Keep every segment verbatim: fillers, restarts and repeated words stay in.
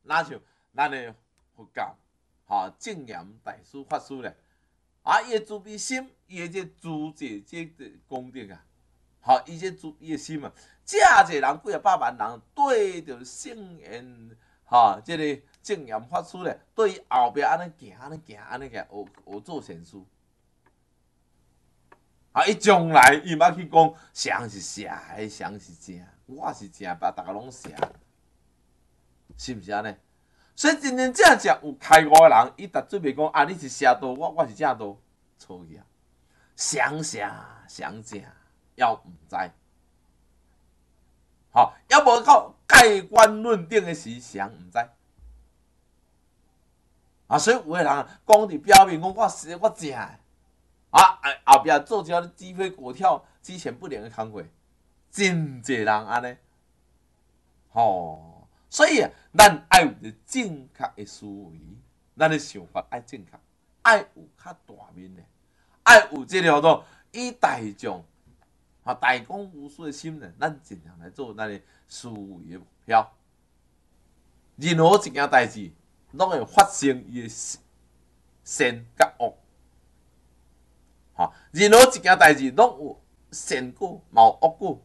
哪像咱的佛教，吼正言大师法师咧，啊，伊的慈悲心，伊的这诸者这功德啊，吼，伊这主伊的心啊，遮济人几啊百万人对着圣言，吼，这个正言法师咧，对伊后壁安尼行，安尼行，安尼行，学学做善事。啊！伊从来伊捌去讲，谁是邪，迄谁是正，我是正，把大家拢邪，是毋是安尼？所以真真正正有开悟的人，伊绝对袂讲啊，你是邪道，我我是正道，错去啊！谁邪谁正，要毋知，吼，要无到盖棺论定的时，谁毋知？啊，所以有的人讲伫表面讲我是我正。啊！后壁做只鸡飞狗跳、鸡犬不宁的工作，真侪人安尼，吼。所以啊，咱爱有一个正确的思维，咱的想法爱正确，爱有较大面的，爱有这个叫做以大众、啊大公无私的心呢，咱尽量来做咱的思维的目标。任何一件代志，拢会发生伊的善甲恶。吼，任何一件代志拢有善果，嘛有恶果。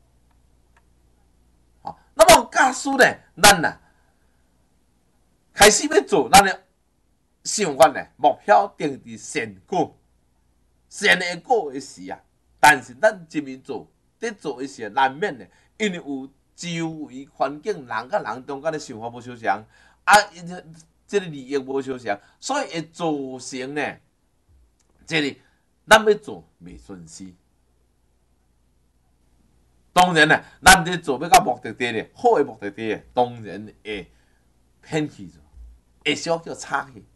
吼，那么假使呢，咱呐开始要做咱的想法呢，目标定伫善果、善的果的时啊，但是咱一面做，伫做的时难免呢，因为有周围环境人甲人中间的想法无相像，啊，即个利益无相像，所以会造成呢，即个。咱要做袂顺心，当然啦，咱伫做要到目的地咧，好的目的地咧，当然会偏去咗，会小叫差去。